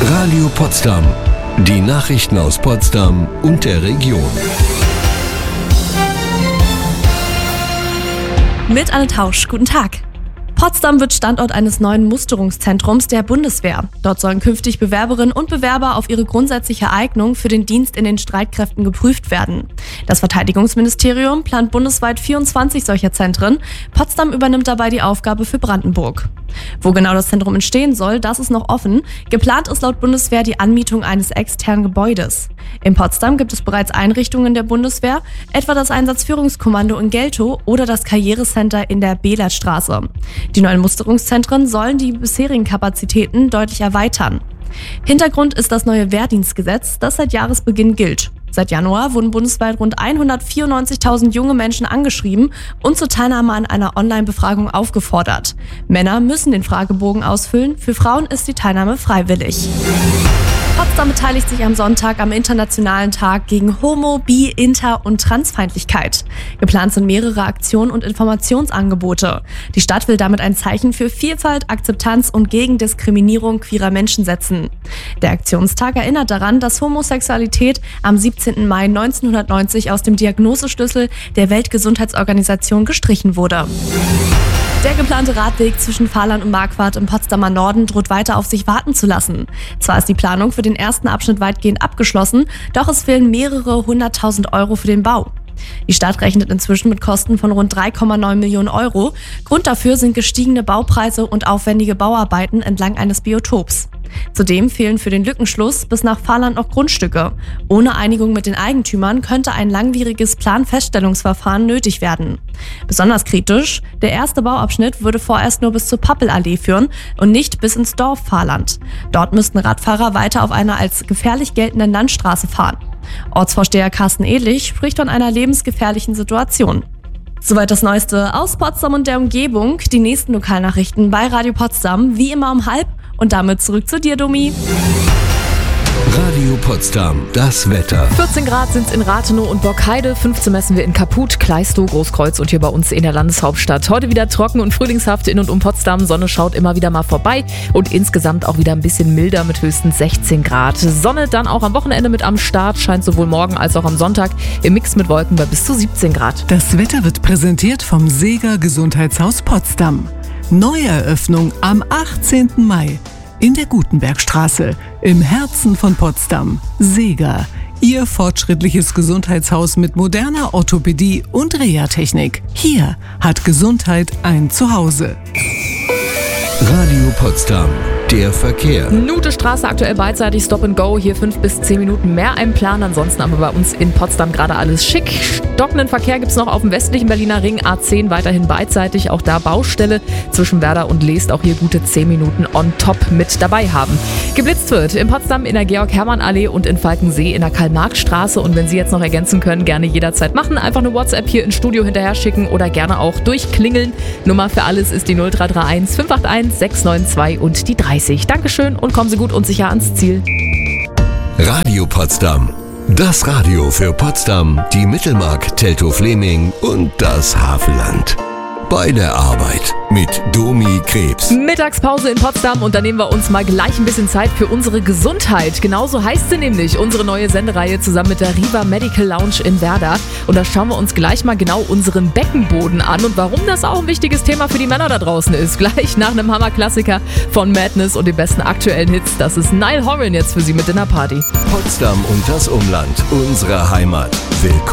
Radio Potsdam. Die Nachrichten aus Potsdam und der Region. Mit Anne Tausch, guten Tag. Potsdam wird Standort eines neuen Musterungszentrums der Bundeswehr. Dort sollen künftig Bewerberinnen und Bewerber auf ihre grundsätzliche Eignung für den Dienst in den Streitkräften geprüft werden. Das Verteidigungsministerium plant bundesweit 24 solcher Zentren. Potsdam übernimmt dabei die Aufgabe für Brandenburg. Wo genau das Zentrum entstehen soll, das ist noch offen. Geplant ist laut Bundeswehr die Anmietung eines externen Gebäudes. In Potsdam gibt es bereits Einrichtungen der Bundeswehr, etwa das Einsatzführungskommando in Geltow oder das Karrierecenter in der Beelertstraße. Die neuen Musterungszentren sollen die bisherigen Kapazitäten deutlich erweitern. Hintergrund ist das neue Wehrdienstgesetz, das seit Jahresbeginn gilt. Seit Januar wurden bundesweit rund 194.000 junge Menschen angeschrieben und zur Teilnahme an einer Online-Befragung aufgefordert. Männer müssen den Fragebogen ausfüllen, für Frauen ist die Teilnahme freiwillig. Potsdam beteiligt sich am Sonntag am Internationalen Tag gegen Homo-, Bi-, Inter- und Transfeindlichkeit. Geplant sind mehrere Aktionen und Informationsangebote. Die Stadt will damit ein Zeichen für Vielfalt, Akzeptanz und gegen Diskriminierung queerer Menschen setzen. Der Aktionstag erinnert daran, dass Homosexualität am 17. Mai 1990 aus dem Diagnoseschlüssel der Weltgesundheitsorganisation gestrichen wurde. Der geplante Radweg zwischen Vahland und Marquardt im Potsdamer Norden droht weiter auf sich warten zu lassen. Zwar ist die Planung für den ersten Abschnitt weitgehend abgeschlossen, doch es fehlen mehrere 100.000 Euro für den Bau. Die Stadt rechnet inzwischen mit Kosten von rund 3,9 Millionen Euro. Grund dafür sind gestiegene Baupreise und aufwendige Bauarbeiten entlang eines Biotops. Zudem fehlen für den Lückenschluss bis nach Vahland noch Grundstücke. Ohne Einigung mit den Eigentümern könnte ein langwieriges Planfeststellungsverfahren nötig werden. Besonders kritisch, der erste Bauabschnitt würde vorerst nur bis zur Pappelallee führen und nicht bis ins Dorf Vahland. Dort müssten Radfahrer weiter auf einer als gefährlich geltenden Landstraße fahren. Ortsvorsteher Carsten Ehlich spricht von einer lebensgefährlichen Situation. Soweit das Neueste aus Potsdam und der Umgebung. Die nächsten Lokalnachrichten bei Radio Potsdam, wie immer um 12:30. Und damit zurück zu dir, Domi. Radio Potsdam, das Wetter. 14 Grad sind es in Rathenow und Borkheide, 15 messen wir in Kaput, Kleistow, Großkreuz und hier bei uns in der Landeshauptstadt. Heute wieder trocken und frühlingshaft in und um Potsdam. Sonne schaut immer wieder mal vorbei und insgesamt auch wieder ein bisschen milder mit höchstens 16 Grad. Sonne dann auch am Wochenende mit am Start, scheint sowohl morgen als auch am Sonntag im Mix mit Wolken bei bis zu 17 Grad. Das Wetter wird präsentiert vom Seeger Gesundheitshaus Potsdam. Neueröffnung am 18. Mai in der Gutenbergstraße im Herzen von Potsdam. Seeger, Ihr fortschrittliches Gesundheitshaus mit moderner Orthopädie und Reha-Technik. Hier hat Gesundheit ein Zuhause. Radio Potsdam, der Verkehr. Nutestraße aktuell beidseitig Stop and Go, hier 5 bis 10 Minuten mehr einplanen. Ansonsten aber bei uns in Potsdam gerade alles schick. Stockenden Verkehr gibt es noch auf dem westlichen Berliner Ring, A10 weiterhin beidseitig. Auch da Baustelle zwischen Werder und Leest, auch hier gute 10 Minuten on top mit dabei haben. Geblitzt wird in Potsdam in der Georg-Hermann-Allee und in Falkensee in der Karl-Marx-Straße. Und wenn Sie jetzt noch ergänzen können, gerne jederzeit machen. Einfach eine WhatsApp hier ins Studio hinterher schicken oder gerne auch durchklingeln. Nummer für alles ist die 0331 581 692 und die 30. Dankeschön und kommen Sie gut und sicher ans Ziel. Radio Potsdam. Das Radio für Potsdam, die Mittelmark, Teltow-Fleming und das Havelland. Bei der Arbeit mit Domi Krebs. Mittagspause in Potsdam und da nehmen wir uns mal gleich ein bisschen Zeit für unsere Gesundheit. Genauso heißt sie nämlich, unsere neue Sendereihe zusammen mit der Riva Medical Lounge in Werder. Und da schauen wir uns gleich mal genau unseren Beckenboden an und warum das auch ein wichtiges Thema für die Männer da draußen ist. Gleich nach einem Hammerklassiker von Madness und den besten aktuellen Hits. Das ist Niall Horan jetzt für Sie mit Dinner Party. Potsdam und das Umland, unsere Heimat. Willkommen.